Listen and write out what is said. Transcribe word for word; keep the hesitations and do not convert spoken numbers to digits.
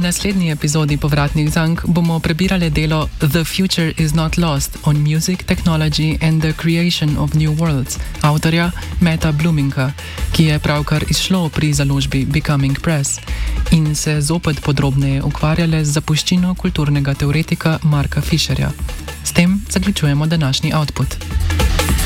naslednji epizodi Povratnih zank bomo prebirali delo The Future is Not Lost on Music, Technology and the Creation of New Worlds avtorja Metta Bloominga, ki je pravkar izšlo pri založbi Becoming Press in se zopet podrobneje ukvarjale z zapuščino kulturnega teoretika Marka Fisherja. S tem zaključujemo današnji output.